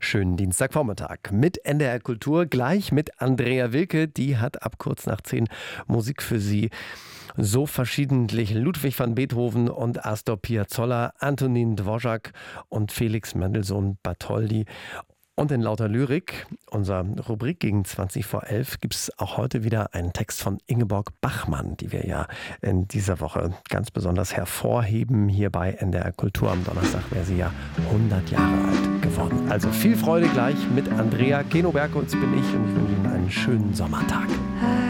Schönen Dienstagvormittag mit NDR Kultur, gleich mit Andrea Wilke. Die hat ab kurz nach 10 Musik für Sie. So verschiedentlich Ludwig van Beethoven und Astor Piazzolla, Antonin Dvořák und Felix Mendelssohn Bartholdy. Und in lauter Lyrik, unserer Rubrik gegen 20 vor 11, gibt es auch heute wieder einen Text von Ingeborg Bachmann, die wir ja in dieser Woche ganz besonders hervorheben. Hier bei NDR Kultur am Donnerstag wäre sie ja 100 Jahre alt geworden. Also viel Freude gleich mit Andrea Kenoberg, bin ich und ich wünsche Ihnen einen schönen Sommertag.